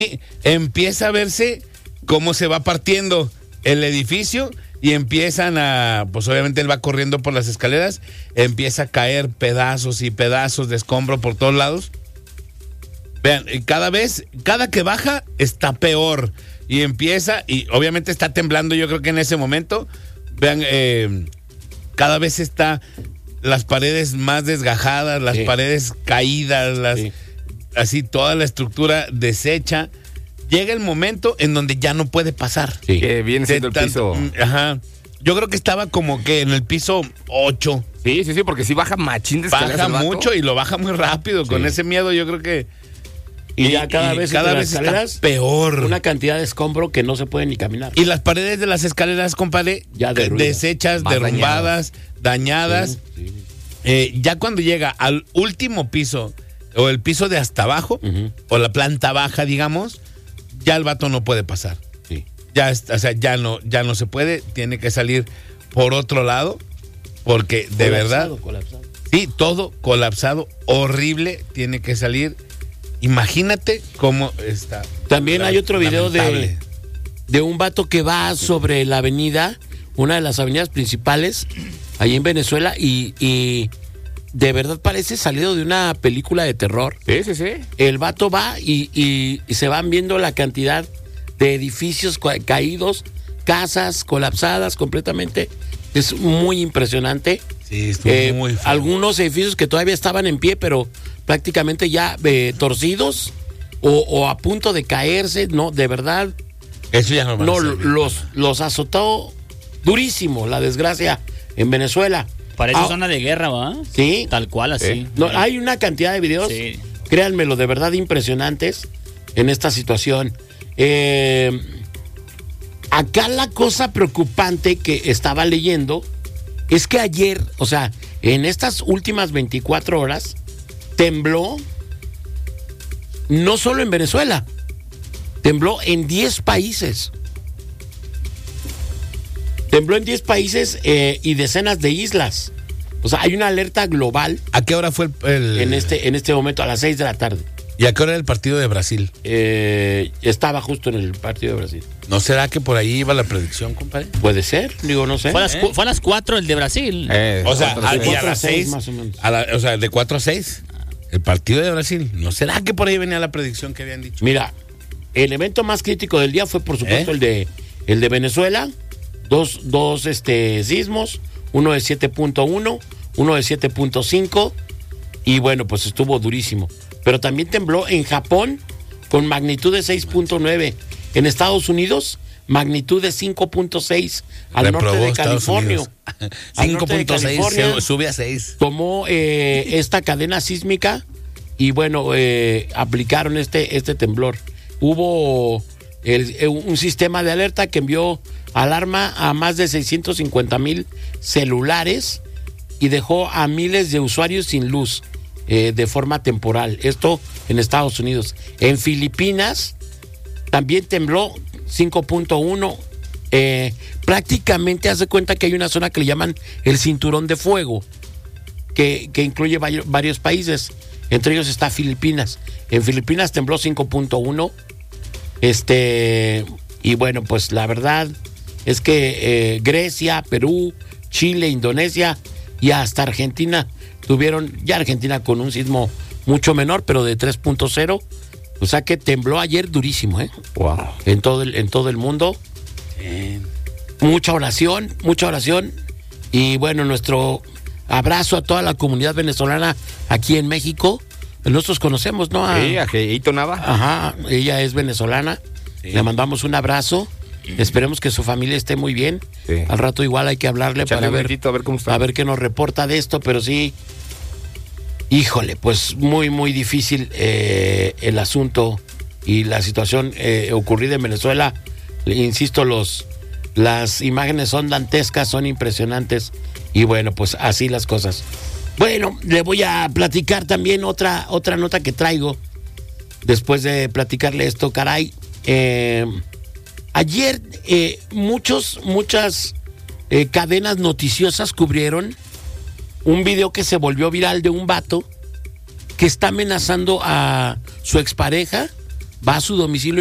empieza a verse cómo se va partiendo el edificio y empiezan pues obviamente él va corriendo por las escaleras, empieza a caer pedazos y pedazos de escombro por todos lados. Vean, cada que baja está peor y empieza, y obviamente está temblando, yo creo que en ese momento, vean, cada vez está las paredes más desgajadas, las paredes caídas, así toda la estructura deshecha. Llega el momento en donde ya no puede pasar. Sí. Que viene siendo el piso. Ajá. Yo creo que estaba como que en el piso 8. Sí, porque sí baja machín de escaleras. Baja mucho y lo baja muy rápido. Sí. Con ese miedo yo creo que... Y ya cada vez está peor. Una cantidad de escombro que no se puede ni caminar. Y las paredes de las escaleras, compadre, ya deshechas, derrumbadas, dañadas. Sí. Ya cuando llega al último piso, o el piso de hasta abajo, o la planta baja, digamos, ya el vato no puede pasar. Sí. Ya no se puede, tiene que salir por otro lado, porque de verdad. Colapsado. Sí, todo colapsado, horrible, tiene que salir. Imagínate cómo está. También hay otro video de un vato que va sobre la avenida, una de las avenidas principales, ahí en Venezuela, y de verdad parece salido de una película de terror. Sí. El vato va y se van viendo la cantidad de edificios caídos, casas colapsadas completamente. Es muy impresionante. Sí, estuvo muy feo. Algunos edificios que todavía estaban en pie, pero prácticamente ya torcidos o a punto de caerse. No, de verdad. Eso ya no va a ser. Los azotó durísimo la desgracia en Venezuela. Parece zona de guerra, ¿va? Sí. Tal cual, así. No, hay una cantidad de videos, créanmelo, de verdad impresionantes en esta situación. Acá la cosa preocupante que estaba leyendo es que ayer, o sea, en estas últimas 24 horas, tembló no solo en Venezuela, tembló en 10 países. Tembló en 10 países y decenas de islas. O sea, hay una alerta global. ¿A qué hora fue en este momento? A las 6 de la tarde. ¿Y a qué hora era el partido de Brasil? Estaba justo en el partido de Brasil. ¿No será que por ahí iba la predicción, compadre? Puede ser, digo, no sé. Fue a las 4 el de Brasil. O sea, a las 6 más o menos. O sea, de 4 a 6. El partido de Brasil. ¿No será que por ahí venía la predicción que habían dicho? Mira, el evento más crítico del día fue, por supuesto, el de Venezuela. Dos sismos, uno de 7.1, uno de 7.5, y bueno, pues estuvo durísimo. Pero también tembló en Japón con magnitud de 6.9, en Estados Unidos magnitud de 5.6 al norte de California. 5.6 sube a 6. Tomó esta cadena sísmica y bueno, aplicaron este temblor. Hubo un sistema de alerta que envió alarma a más de 650,000 celulares y dejó a miles de usuarios sin luz de forma temporal. Esto en Estados Unidos. En Filipinas también tembló 5.1. Prácticamente hace cuenta que hay una zona que le llaman el cinturón de fuego, que incluye varios países. Entre ellos está Filipinas. En Filipinas tembló 5.1. Y bueno, pues la verdad es que Grecia, Perú, Chile, Indonesia y hasta Argentina tuvieron, ya Argentina con un sismo mucho menor, pero de 3.0, o sea que tembló ayer durísimo, Wow. En todo el mundo. Mucha oración, y bueno, nuestro abrazo a toda la comunidad venezolana aquí en México. Nosotros conocemos, ¿no? Sí, a Geito Nava. Ajá, ella es venezolana. Sí. Le mandamos un abrazo. Esperemos que su familia esté muy bien. Sí. Al rato igual hay que hablarle para ver cómo está. A ver qué nos reporta de esto, pero sí, híjole, pues muy, muy difícil el asunto y la situación ocurrida en Venezuela. Insisto, las imágenes son dantescas, son impresionantes y bueno, pues así las cosas. Bueno, le voy a platicar también otra nota que traigo después de platicarle esto, caray. Ayer muchas cadenas noticiosas cubrieron un video que se volvió viral de un vato que está amenazando a su expareja va a su domicilio